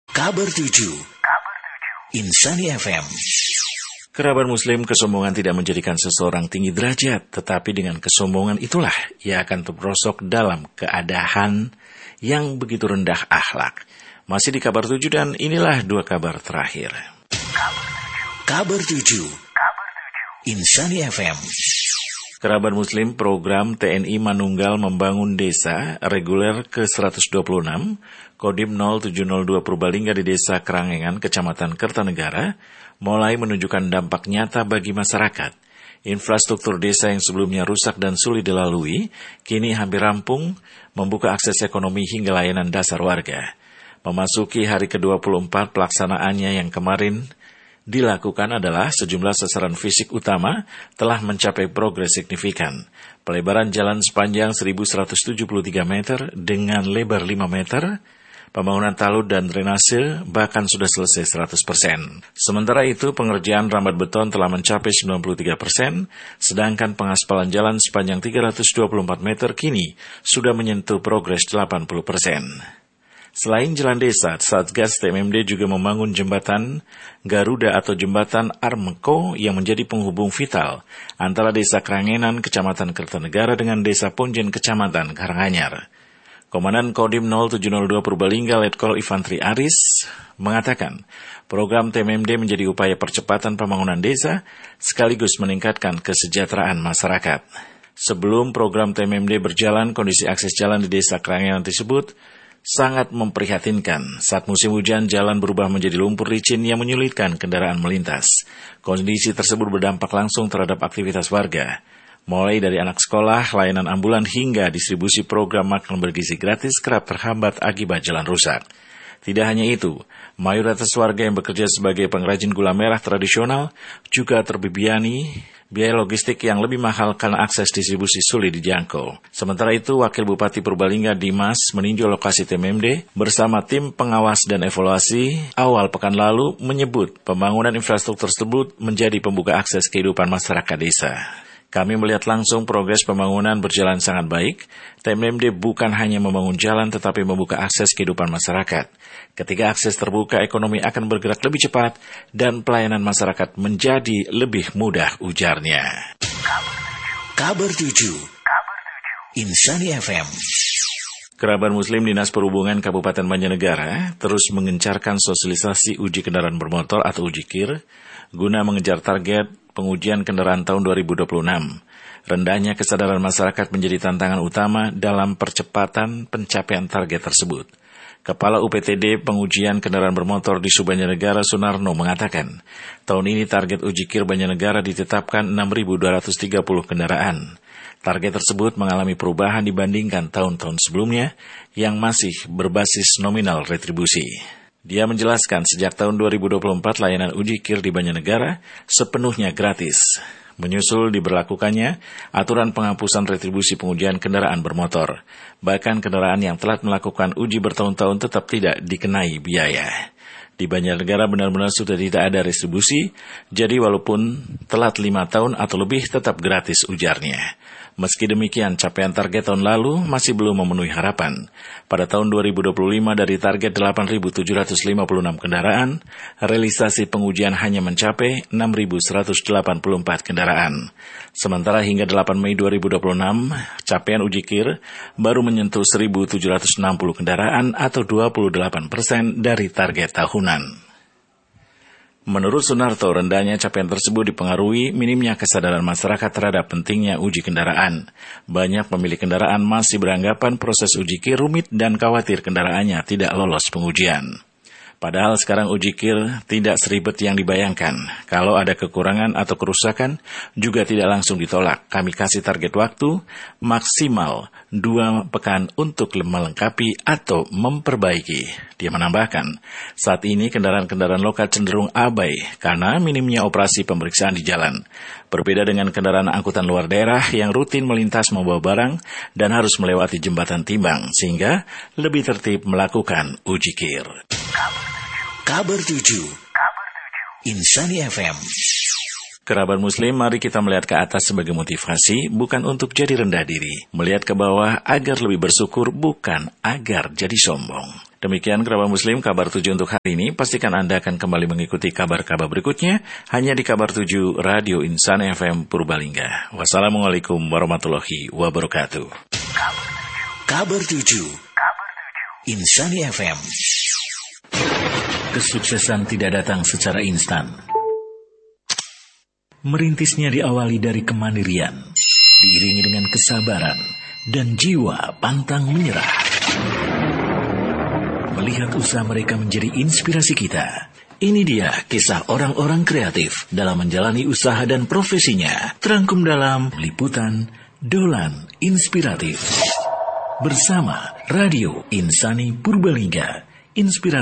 Kabar 7 Insani FM. Kerabat Muslim, kesombongan tidak menjadikan seseorang tinggi derajat, tetapi dengan kesombongan itulah ia akan terperosok dalam keadaan yang begitu rendah akhlak. Masih di Kabar 7 dan inilah dua kabar terakhir. Kabar 7 Insani FM. Kerabat Muslim, program TNI Manunggal membangun desa reguler ke-126, Kodim 0702 Purbalingga di Desa Kerangengan, Kecamatan Kertanegara, mulai menunjukkan dampak nyata bagi masyarakat. Infrastruktur desa yang sebelumnya rusak dan sulit dilalui, kini hampir rampung, membuka akses ekonomi hingga layanan dasar warga. Memasuki hari ke-24 pelaksanaannya yang kemarin dilakukan adalah sejumlah sasaran fisik utama telah mencapai progres signifikan. Pelebaran jalan sepanjang 1.173 meter dengan lebar 5 meter, pembangunan talud dan drainase bahkan sudah selesai 100%. Sementara itu, pengerjaan rambat beton telah mencapai 93%, sedangkan pengaspalan jalan sepanjang 324 meter kini sudah menyentuh progres 80%. Selain jalan desa, Satgas TMMD juga membangun jembatan Garuda atau jembatan Armeko yang menjadi penghubung vital antara Desa Kerangenan, Kecamatan Kertanegara dengan Desa Ponjen, Kecamatan Karanganyar. Komandan Kodim 0702 Purbalingga Letkol Infantri Aris mengatakan, program TMMD menjadi upaya percepatan pembangunan desa sekaligus meningkatkan kesejahteraan masyarakat. Sebelum program TMMD berjalan, kondisi akses jalan di Desa Kerangenan tersebut sangat memprihatinkan. Saat musim hujan, jalan berubah menjadi lumpur licin yang menyulitkan kendaraan melintas. Kondisi tersebut berdampak langsung terhadap aktivitas warga. Mulai dari anak sekolah, layanan ambulan hingga distribusi program makan bergizi gratis kerap terhambat akibat jalan rusak. Tidak hanya itu, mayoritas warga yang bekerja sebagai pengrajin gula merah tradisional juga terbebani biaya logistik yang lebih mahal karena akses distribusi sulit dijangkau. Sementara itu, Wakil Bupati Purbalingga Dimas meninjau lokasi TMMD bersama tim pengawas dan evaluasi awal pekan lalu menyebut pembangunan infrastruktur tersebut menjadi pembuka akses kehidupan masyarakat desa. Kami melihat langsung progres pembangunan berjalan sangat baik. TMMD bukan hanya membangun jalan tetapi membuka akses kehidupan masyarakat. Ketika akses terbuka, ekonomi akan bergerak lebih cepat dan pelayanan masyarakat menjadi lebih mudah, ujarnya. Kabar 7 Insani FM. Kerabat Muslim, Dinas Perhubungan Kabupaten Banjarnegara terus mengencarkan sosialisasi uji kendaraan bermotor atau uji KIR guna mengejar target pengujian kendaraan tahun 2026. Rendahnya kesadaran masyarakat menjadi tantangan utama dalam percepatan pencapaian target tersebut. Kepala UPTD Pengujian Kendaraan Bermotor di Banjarnegara Sunarno mengatakan, tahun ini target uji KIR Banjarnegara ditetapkan 6.230 kendaraan. Target tersebut mengalami perubahan dibandingkan tahun-tahun sebelumnya yang masih berbasis nominal retribusi. Dia menjelaskan sejak tahun 2024 layanan uji KIR di Banjarnegara sepenuhnya gratis. Menyusul diberlakukannya aturan penghapusan retribusi pengujian kendaraan bermotor. Bahkan kendaraan yang telah melakukan uji bertahun-tahun tetap tidak dikenai biaya. Di Banjarnegara benar-benar sudah tidak ada retribusi, jadi walaupun telat 5 tahun atau lebih tetap gratis, ujarnya. Meski demikian, capaian target tahun lalu masih belum memenuhi harapan. Pada tahun 2025 dari target 8.756 kendaraan, realisasi pengujian hanya mencapai 6.184 kendaraan. Sementara hingga 8 Mei 2026, capaian uji KIR baru menyentuh 1.760 kendaraan atau 28% dari target tahunan. Menurut Sunarto, rendahnya capaian tersebut dipengaruhi minimnya kesadaran masyarakat terhadap pentingnya uji kendaraan. Banyak pemilik kendaraan masih beranggapan proses uji KIR rumit dan khawatir kendaraannya tidak lolos pengujian. Padahal sekarang uji KIR tidak seribet yang dibayangkan. Kalau ada kekurangan atau kerusakan, juga tidak langsung ditolak. Kami kasih target waktu maksimal 2 pekan untuk melengkapi atau memperbaiki. Dia menambahkan, saat ini kendaraan-kendaraan lokal cenderung abai karena minimnya operasi pemeriksaan di jalan. Berbeda dengan kendaraan angkutan luar daerah yang rutin melintas membawa barang dan harus melewati jembatan timbang, sehingga lebih tertib melakukan uji KIR. Kabar 7 Insani FM. Kerabat Muslim, mari kita melihat ke atas sebagai motivasi, bukan untuk jadi rendah diri. Melihat ke bawah agar lebih bersyukur, bukan agar jadi sombong. Demikian kerabat muslim kabar 7 untuk hari ini. Pastikan Anda akan kembali mengikuti kabar-kabar berikutnya hanya di kabar 7 Radio Insan FM Purbalingga. Wassalamualaikum warahmatullahi wabarakatuh. Kabar 7 Insani FM. Kesuksesan tidak datang secara instan. Merintisnya diawali dari kemandirian, diiringi dengan kesabaran dan jiwa pantang menyerah. Melihat usaha mereka menjadi inspirasi kita. Ini dia kisah orang-orang kreatif dalam menjalani usaha dan profesinya. Terangkum dalam liputan Dolan Inspiratif. Bersama Radio Insani Purbalingga. Inspiratif.